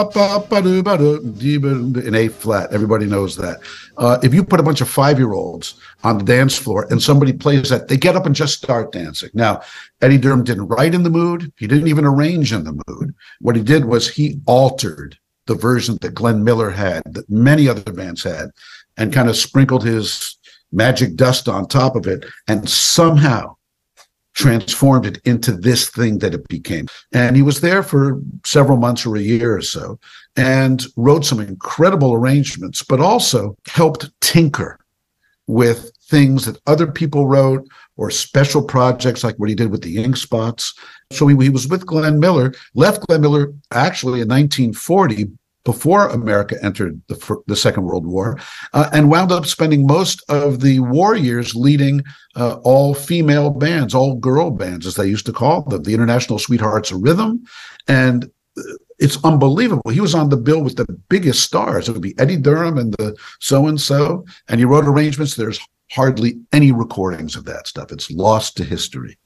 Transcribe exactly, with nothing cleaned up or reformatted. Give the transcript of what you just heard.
in A flat. Everybody knows that. Uh, if you put a bunch of five-year-olds on the dance floor and somebody plays that, they get up and just start dancing. Now, Eddie Durham didn't write in the mood. He didn't even arrange in the mood. What he did was he altered the version that Glenn Miller had, that many other bands had, and kind of sprinkled his magic dust on top of it, and somehow transformed it into this thing that it became. And he was there for several months or a year or so and wrote some incredible arrangements, but also helped tinker with things that other people wrote or special projects like what he did with the Ink Spots. So he, he was with Glenn Miller, left Glenn Miller actually in nineteen forty, before America entered the, the Second World War, uh, and wound up spending most of the war years leading uh, all-female bands, all-girl bands, as they used to call them, the International Sweethearts of Rhythm. And it's unbelievable. He was on the bill with the biggest stars. It would be Eddie Durham and the so-and-so, and he wrote arrangements. There's hardly any recordings of that stuff. It's lost to history.